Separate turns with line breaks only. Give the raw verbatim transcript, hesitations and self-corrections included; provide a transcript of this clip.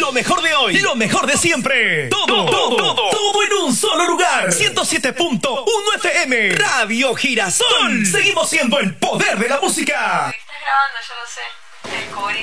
Lo mejor de hoy, lo mejor de siempre. Todo, todo, todo, todo en un solo lugar. ciento siete punto uno F M. Radio Girasol. Seguimos siendo el poder de la música.
Estás grabando, yo lo sé. Te descubrí.